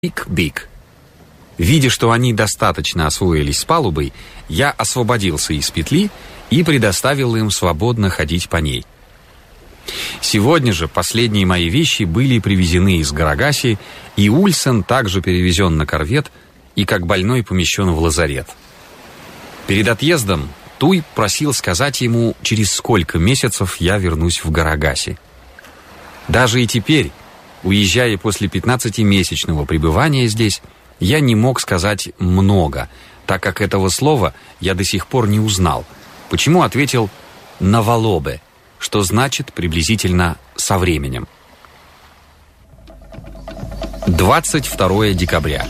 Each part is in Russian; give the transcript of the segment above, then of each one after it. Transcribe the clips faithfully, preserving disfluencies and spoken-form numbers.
Бик-бик. Видя, что они достаточно освоились с палубой, я освободился из петли и предоставил им свободно ходить по ней. Сегодня же последние мои вещи были привезены из Гарагаси, и Ульсен также перевезен на корвет и как больной помещен в лазарет. Перед отъездом Туй просил сказать ему, через сколько месяцев я вернусь в Гарагаси. Даже и теперь, уезжая после пятнадцатимесячного пребывания здесь, я не мог сказать «много», так как этого слова я до сих пор не узнал, почему ответил «навалобе», что значит приблизительно «со временем». двадцать второе декабря.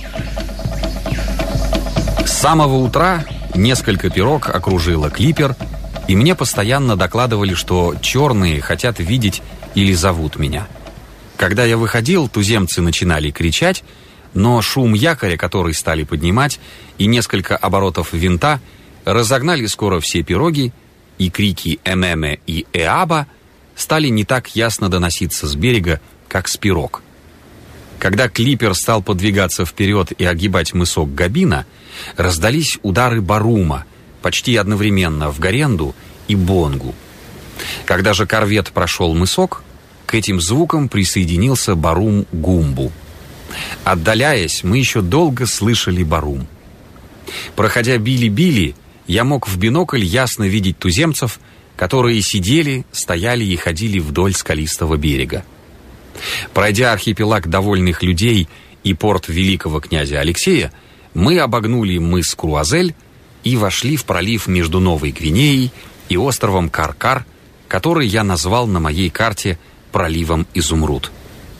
С самого утра несколько пирог окружило клипер, и мне постоянно докладывали, что черные хотят видеть или зовут меня. Когда я выходил, туземцы начинали кричать, но шум якоря, который стали поднимать, и несколько оборотов винта разогнали скоро все пироги, и крики «Эмеме» и «Эаба» стали не так ясно доноситься с берега, как с пирог. Когда клипер стал подвигаться вперед и огибать мысок Габина, раздались удары барума, почти одновременно в Гаренду и Бонгу. Когда же корвет прошел мысок, к этим звукам присоединился барум Гумбу. Отдаляясь, мы еще долго слышали барум. Проходя Били-Били, я мог в бинокль ясно видеть туземцев, которые сидели, стояли и ходили вдоль скалистого берега. Пройдя архипелаг довольных людей и порт великого князя Алексея, мы обогнули мыс Круазель и вошли в пролив между Новой Гвинеей и островом Каркар, который я назвал на моей карте проливом Изумруд.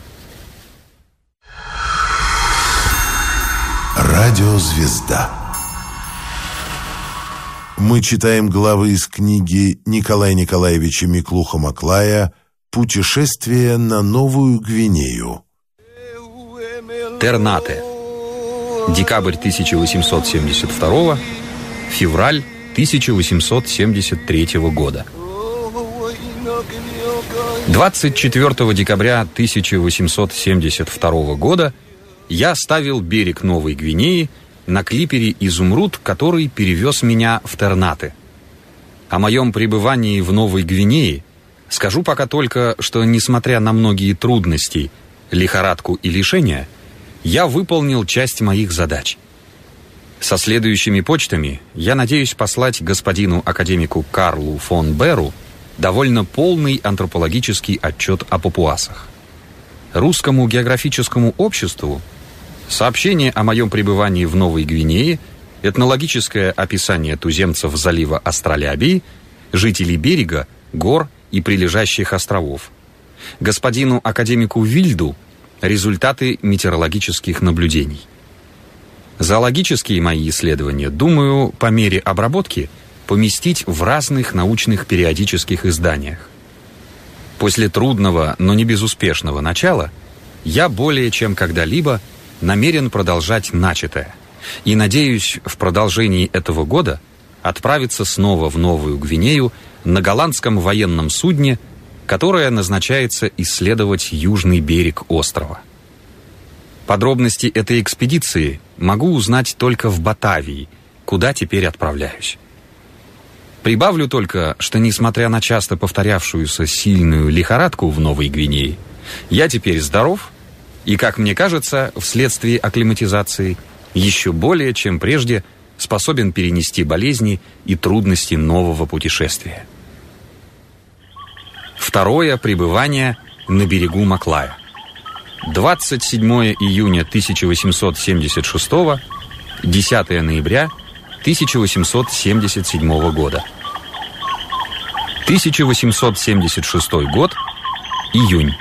Радиозвезда. Мы читаем главы из книги Николая Николаевича Миклуха-Маклая «Путешествие на Новую Гвинею». Тернате. Декабрь тысяча восемьсот семьдесят второго, февраль тысяча восемьсот семьдесят третьего года. двадцать четвёртого декабря тысяча восемьсот семьдесят второго года я оставил берег Новой Гвинеи на клипере «Изумруд», который перевез меня в Тернате. О моем пребывании в Новой Гвинее скажу пока только, что, несмотря на многие трудности, лихорадку и лишения, я выполнил часть моих задач. Со следующими почтами я надеюсь послать господину академику Карлу фон Беру довольно полный антропологический отчет о папуасах. Русскому географическому обществу сообщение о моем пребывании в Новой Гвинее, этнологическое описание туземцев залива Астролябии, жителей берега, гор и прилежащих островов. Господину академику Вильду результаты метеорологических наблюдений. Зоологические мои исследования, думаю, по мере обработки поместить в разных научных периодических изданиях. После трудного, но не безуспешного начала я более чем когда-либо намерен продолжать начатое и надеюсь в продолжении этого года отправиться снова в Новую Гвинею на голландском военном судне, которое назначается исследовать южный берег острова. Подробности этой экспедиции могу узнать только в Батавии, куда теперь отправляюсь. Прибавлю только, что несмотря на часто повторявшуюся сильную лихорадку в Новой Гвинее, я теперь здоров и, как мне кажется, вследствие акклиматизации, еще более чем прежде способен перенести болезни и трудности нового путешествия. Второе пребывание на берегу Маклая. двадцать седьмого июня тысяча восемьсот семьдесят шестого, десятого ноября тысяча восемьсот семьдесят седьмого года. тысяча восемьсот семьдесят шестой год, июнь.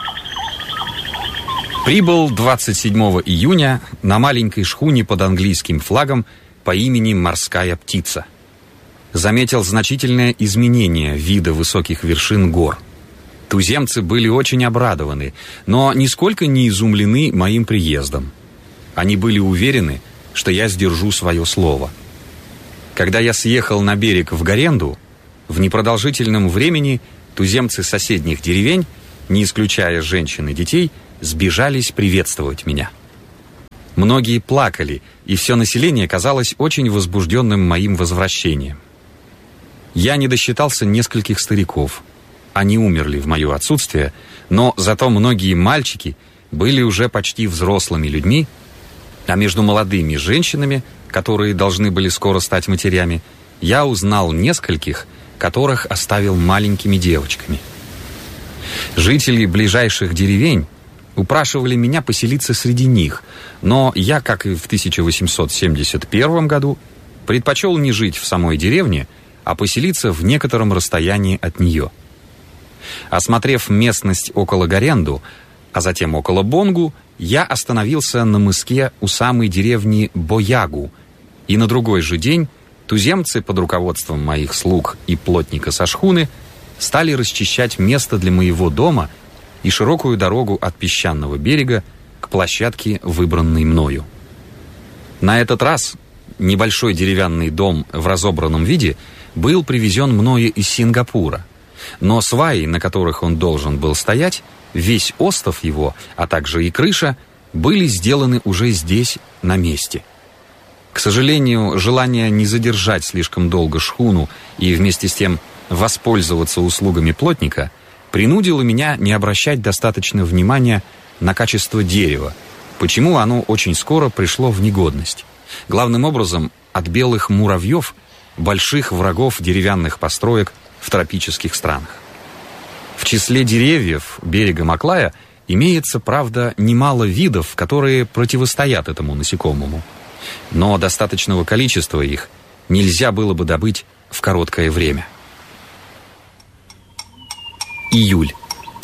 Прибыл двадцать седьмого июня на маленькой шхуне под английским флагом по имени «Морская птица». Заметил значительное изменение вида высоких вершин гор. Туземцы были очень обрадованы, но нисколько не изумлены моим приездом. Они были уверены, что я сдержу свое слово. Когда я съехал на берег в Гаренду, в непродолжительном времени туземцы соседних деревень, не исключая женщин и детей, сбежались приветствовать меня. Многие плакали, и все население казалось очень возбужденным моим возвращением. Я не досчитался нескольких стариков. Они умерли в мое отсутствие, но зато многие мальчики были уже почти взрослыми людьми, а между молодыми женщинами, которые должны были скоро стать матерями, я узнал нескольких, которых оставил маленькими девочками. Жители ближайших деревень упрашивали меня поселиться среди них, но я, как и в тысяча восемьсот семьдесят первом году, предпочел не жить в самой деревне, а поселиться в некотором расстоянии от нее. Осмотрев местность около Горенду, а затем около Бонгу, я остановился на мыске у самой деревни Боягу, и на другой же день туземцы под руководством моих слуг и плотника со шхуны стали расчищать место для моего дома и широкую дорогу от песчаного берега к площадке, выбранной мною. На этот раз небольшой деревянный дом в разобранном виде был привезен мною из Сингапура, но сваи, на которых он должен был стоять, весь остов его, а также и крыша, были сделаны уже здесь, на месте. К сожалению, желание не задержать слишком долго шхуну и вместе с тем воспользоваться услугами плотника принудило меня не обращать достаточно внимания на качество дерева, почему оно очень скоро пришло в негодность. Главным образом от белых муравьев, больших врагов деревянных построек в тропических странах. В числе деревьев берега Маклая имеется, правда, немало видов, которые противостоят этому насекомому. Но достаточного количества их нельзя было бы добыть в короткое время. Июль.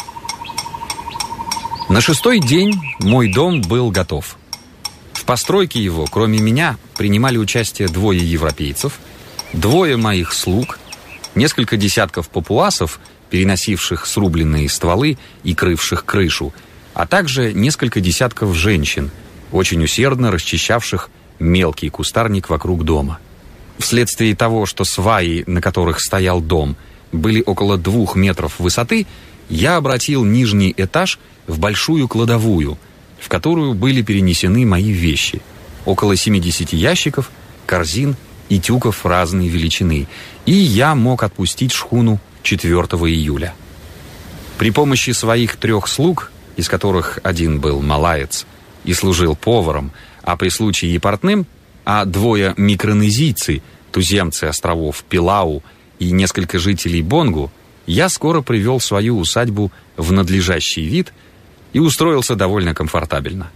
На шестой день мой дом был готов. В постройке его, кроме меня, принимали участие двое европейцев, двое моих слуг, несколько десятков папуасов, переносивших срубленные стволы и крывших крышу, а также несколько десятков женщин, очень усердно расчищавших мелкий кустарник вокруг дома. Вследствие того, что сваи, на которых стоял дом, были около двух метров высоты, я обратил нижний этаж в большую кладовую, в которую были перенесены мои вещи, около семидесяти ящиков, корзин и тюков разной величины, и я мог отпустить шхуну четвёртого июля. При помощи своих трех слуг, из которых один был малаец и служил поваром, а при случае и портным, а двое микронезийцы, туземцы островов Пилау и несколько жителей Бонгу, я скоро привел свою усадьбу в надлежащий вид и устроился довольно комфортабельно.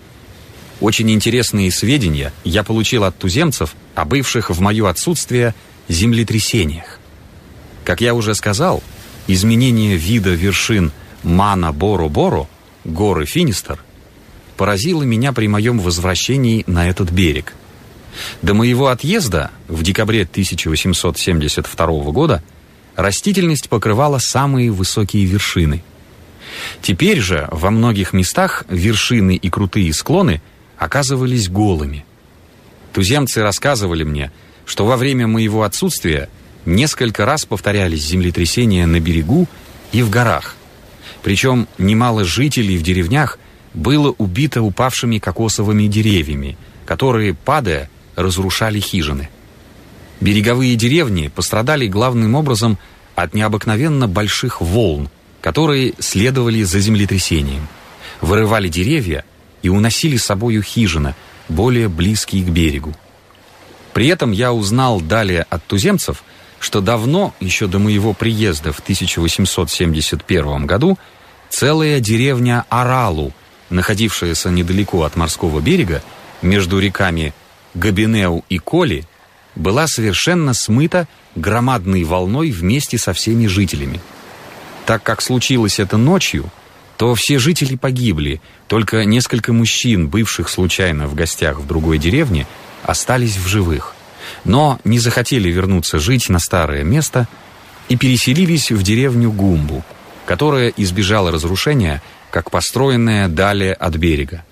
Очень интересные сведения я получил от туземцев о бывших в мое отсутствие землетрясениях. Как я уже сказал, изменение вида вершин Мана-Боро-Боро, горы Финистер, поразило меня при моем возвращении на этот берег. До моего отъезда в декабре тысяча восемьсот семьдесят второго года растительность покрывала самые высокие вершины. Теперь же во многих местах вершины и крутые склоны оказывались голыми. Туземцы рассказывали мне, что во время моего отсутствия несколько раз повторялись землетрясения на берегу и в горах. Причем немало жителей в деревнях было убито упавшими кокосовыми деревьями, которые, падая, разрушали хижины. Береговые деревни пострадали главным образом от необыкновенно больших волн, которые следовали за землетрясением, вырывали деревья и уносили с собою хижины, более близкие к берегу. При этом я узнал далее от туземцев, что давно, еще до моего приезда в тысяча восемьсот семьдесят первом году, целая деревня Аралу, находившаяся недалеко от морского берега, между реками Габинеу и Коли, была совершенно смыта громадной волной вместе со всеми жителями. Так как случилось это ночью, то все жители погибли, только несколько мужчин, бывших случайно в гостях в другой деревне, остались в живых, но не захотели вернуться жить на старое место и переселились в деревню Гумбу, которая избежала разрушения, как построенная далее от берега.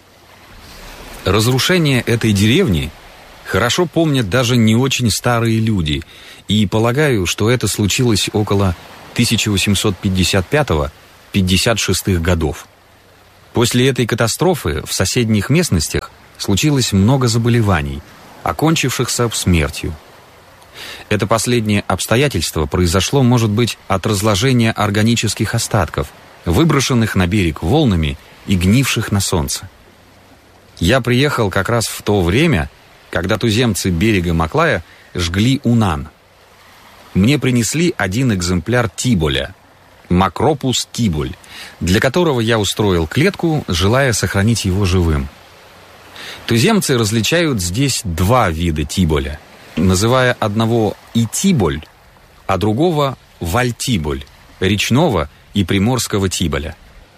Разрушение этой деревни хорошо помнят даже не очень старые люди, и полагаю, что это случилось около тысяча восемьсот пятьдесят пятого — пятьдесят шестого годов. После этой катастрофы в соседних местностях случилось много заболеваний, окончившихся смертью. Это последнее обстоятельство произошло, может быть, от разложения органических остатков, выброшенных на берег волнами и гнивших на солнце. Я приехал как раз в то время, когда туземцы берега Маклая жгли Унан. Мне принесли один экземпляр тиболя, Макропус тиболь, для которого я устроил клетку, желая сохранить его живым. Туземцы различают здесь два вида тиболя, называя одного итиболь, а другого вальтиболь, речного и приморского тиболя.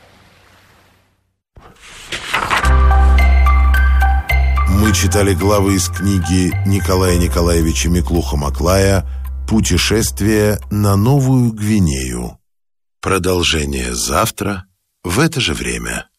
Мы читали главы из книги Николая Николаевича Миклуха-Маклая «Путешествие на Новую Гвинею». Продолжение завтра в это же время.